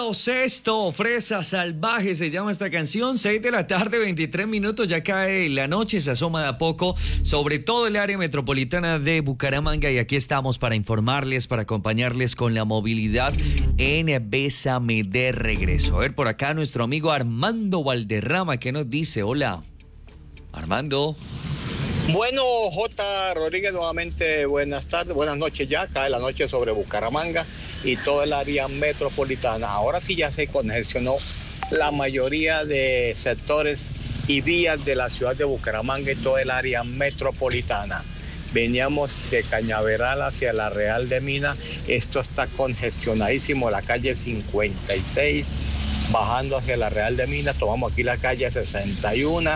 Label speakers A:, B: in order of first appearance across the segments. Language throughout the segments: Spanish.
A: Leo Sexto, Fresa Salvaje se llama esta canción. 6 de la tarde, 23 minutos, ya cae la noche, se asoma de a poco sobre todo el área metropolitana de Bucaramanga y aquí estamos para informarles, para acompañarles con la movilidad en Bésame de regreso. A ver, por acá nuestro amigo Armando Valderrama, ¿qué nos dice? Hola, Armando.
B: Bueno, J. Rodríguez, nuevamente buenas tardes, buenas noches ya, cae la noche sobre Bucaramanga y todo el área metropolitana. Ahora sí ya se congestionó la mayoría de sectores y vías de la ciudad de Bucaramanga y todo el área metropolitana. Veníamos de Cañaveral hacia la Real de Mina, esto está congestionadísimo, la calle 56, bajando hacia la Real de Mina, tomamos aquí la calle 61,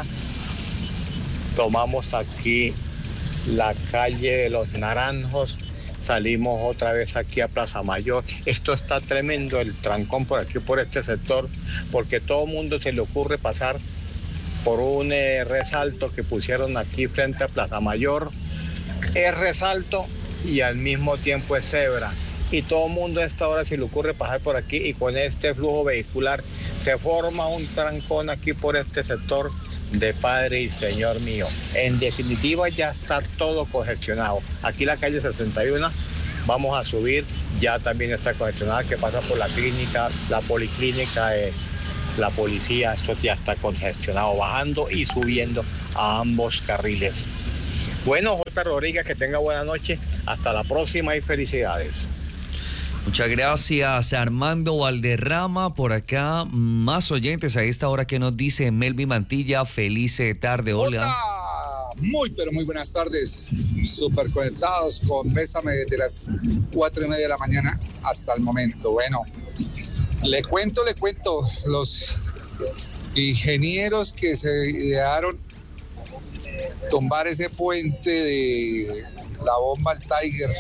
B: tomamos aquí la calle de los Naranjos, salimos otra vez aquí a Plaza Mayor. Esto está tremendo, el trancón por aquí, por este sector, porque todo el mundo se le ocurre pasar por un resalto que pusieron aquí frente a Plaza Mayor. Es resalto y al mismo tiempo es cebra. Y todo el mundo a esta hora se le ocurre pasar por aquí y con este flujo vehicular se forma un trancón aquí por este sector de Padre y Señor mío. En definitiva ya está todo congestionado. Aquí la calle 61 vamos a subir, ya también está congestionada, que pasa por la clínica, la policlínica, la policía, esto ya está congestionado, bajando y subiendo a ambos carriles. Bueno, J. Rodríguez, que tenga buena noche, hasta la próxima y felicidades.
A: Muchas gracias, Armando Valderrama. Por acá, más oyentes a esta hora que nos dice Melvin Mantilla. Feliz tarde, hola.
C: Pero muy buenas tardes. Súper conectados con Bésame desde las 4:30 de la mañana hasta el momento. Bueno, le cuento, los ingenieros que se idearon tumbar ese puente de la bomba al Tiger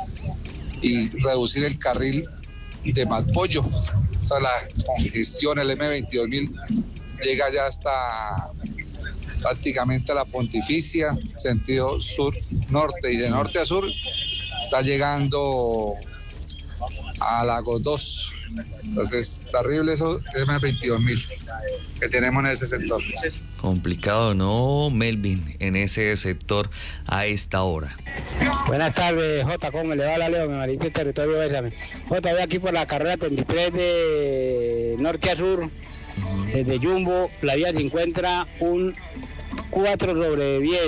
C: y reducir el carril de Malpollo. O sea, la congestión, el M22.000 llega ya hasta prácticamente a la Pontificia, sentido sur-norte, y de norte a sur está llegando a Lagos 2. Entonces, terrible eso, M22.000 que tenemos en ese sector.
A: Complicado, ¿no, Melvin? En ese sector a esta hora.
D: Buenas tardes, Jota, ¿cómo le va la Leo? Me marito el territorio, Bésame. Jota, voy aquí por la carrera 33 de norte a sur, desde Jumbo, la vía se encuentra un 4/10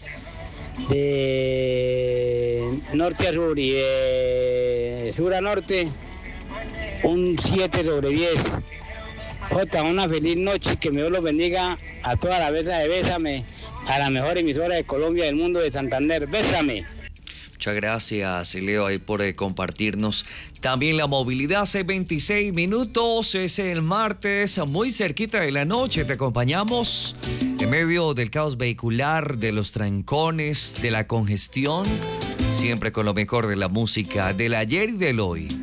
D: de norte a sur y de sur a norte, un 7/10. Jota, una feliz noche y que Dios los bendiga a toda la mesa de Bésame, a la mejor emisora de Colombia, del mundo, de Santander. Bésame.
A: Muchas gracias, Leo, ahí por compartirnos también la movilidad. 26 minutos, es el martes, muy cerquita de la noche. Te acompañamos en medio del caos vehicular, de los trancones, de la congestión, siempre con lo mejor de la música del ayer y del hoy.